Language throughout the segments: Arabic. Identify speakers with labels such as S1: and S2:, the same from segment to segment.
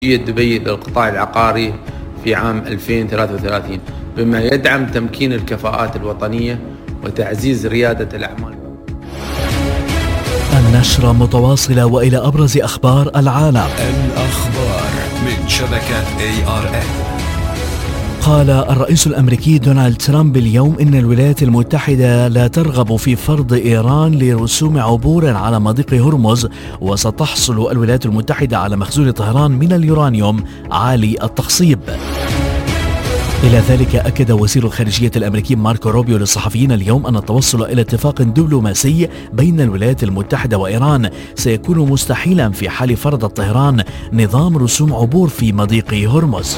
S1: دبي للقطاع العقاري في عام 2033 بما يدعم تمكين الكفاءات الوطنية وتعزيز ريادة الأعمال.
S2: النشرة متواصلة وإلى أبرز أخبار العالم.
S3: الأخبار من شبكة ARN.
S2: قال الرئيس الأمريكي دونالد ترامب اليوم إن الولايات المتحدة لا ترغب في فرض إيران لرسوم عبور على مضيق هرمز، وستحصل الولايات المتحدة على مخزون طهران من اليورانيوم عالي التخصيب. إلى ذلك أكد وزير الخارجية الأمريكي ماركو روبيو للصحفيين اليوم أن التوصل إلى اتفاق دبلوماسي بين الولايات المتحدة وإيران سيكون مستحيلا في حال فرضت طهران نظام رسوم عبور في مضيق هرمز.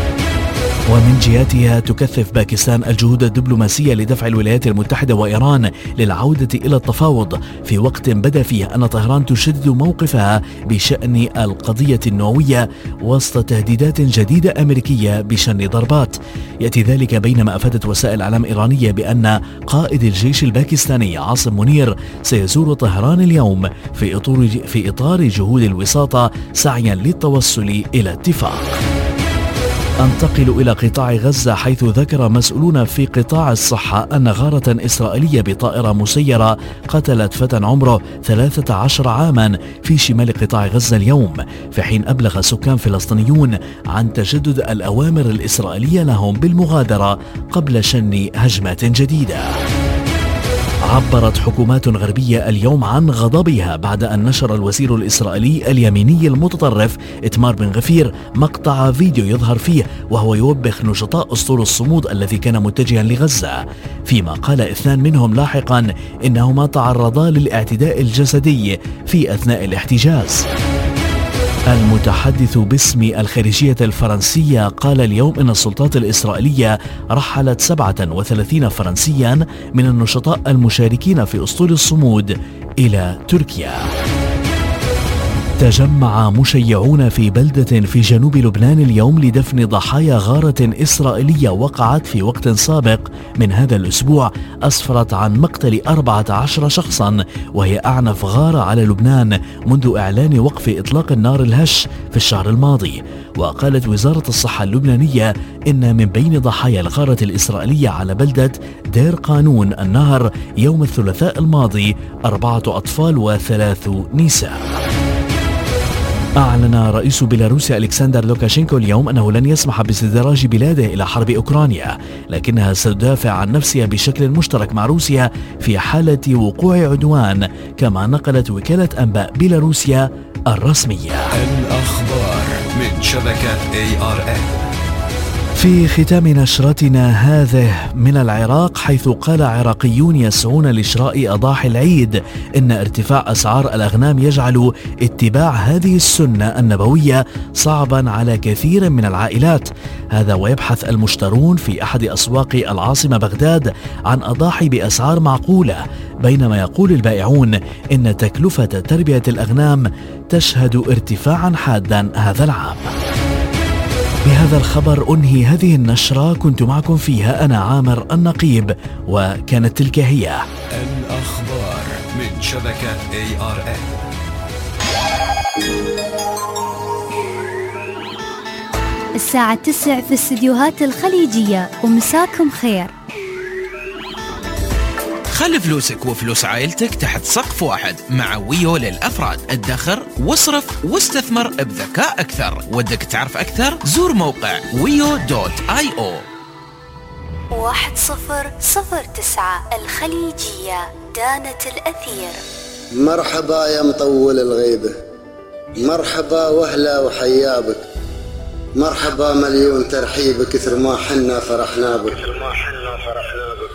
S2: ومن جهتها تكثف باكستان الجهود الدبلوماسية لدفع الولايات المتحدة وإيران للعودة إلى التفاوض، في وقت بدا فيه أن طهران تشدد موقفها بشأن القضية النووية وسط تهديدات جديدة أمريكية بشن ضربات. يأتي ذلك بينما أفادت وسائل إعلام إيرانية بأن قائد الجيش الباكستاني عاصم منير سيزور طهران اليوم في إطار جهود الوساطة سعيا للتوصل إلى اتفاق. أنتقل إلى قطاع غزة، حيث ذكر مسؤولون في قطاع الصحة أن غارة إسرائيلية بطائرة مسيرة قتلت فتى عمره 13 عاما في شمال قطاع غزة اليوم، في حين أبلغ سكان فلسطينيون عن تجدد الأوامر الإسرائيلية لهم بالمغادرة قبل شن هجمات جديدة. عبرت حكومات غربية اليوم عن غضبها بعد أن نشر الوزير الإسرائيلي اليميني المتطرف إتمار بن غفير مقطع فيديو يظهر فيه وهو يوبخ نشطاء أسطول الصمود الذي كان متجها لغزة، فيما قال اثنان منهم لاحقا إنهما تعرضا للاعتداء الجسدي في أثناء الاحتجاز. المتحدث باسم الخارجية الفرنسية قال اليوم إن السلطات الإسرائيلية رحلت 37 فرنسيا من النشطاء المشاركين في أسطول الصمود إلى تركيا. تجمع مشيعون في بلدة في جنوب لبنان اليوم لدفن ضحايا غارة إسرائيلية وقعت في وقت سابق من هذا الأسبوع أسفرت عن مقتل 14 شخصا، وهي أعنف غارة على لبنان منذ إعلان وقف إطلاق النار الهش في الشهر الماضي. وقالت وزارة الصحة اللبنانية إن من بين ضحايا الغارة الإسرائيلية على بلدة دير قانون النهر يوم الثلاثاء الماضي 4 أطفال و3 نساء. أعلن رئيس بيلاروسيا ألكسندر لوكاشينكو اليوم أنه لن يسمح باستدراج بلاده إلى حرب أوكرانيا، لكنها ستدافع عن نفسها بشكل مشترك مع روسيا في حالة وقوع عدوان، كما نقلت وكالة أنباء بيلاروسيا الرسمية.
S3: الأخبار من شبكة ARN.
S2: في ختام نشرتنا هذه من العراق، حيث قال عراقيون يسعون لشراء أضاحي العيد إن ارتفاع أسعار الأغنام يجعل اتباع هذه السنة النبوية صعبا على كثير من العائلات. هذا ويبحث المشترون في أحد أسواق العاصمة بغداد عن أضاحي بأسعار معقولة، بينما يقول البائعون إن تكلفة تربية الأغنام تشهد ارتفاعا حادا هذا العام. بهذا الخبر أنهي هذه النشرة، كنت معكم فيها أنا عامر النقيب، وكانت تلك هي
S3: الأخبار من شبكة ARN.
S4: الساعة 9 في الاستديوهات الخليجية، ومساكم خير.
S5: خلي فلوسك وفلوس عائلتك تحت سقف واحد مع ويو للأفراد. ادخر واصرف واستثمر بذكاء أكثر. ودك تعرف أكثر؟ زور موقع wio.io.
S4: 1009 الخليجية، دانة الأثير.
S6: مرحبا يا مطول الغيبة، مرحبا وهلا وحيابك، مرحبا مليون ترحيب، كثر ما حنا فرحنا بك.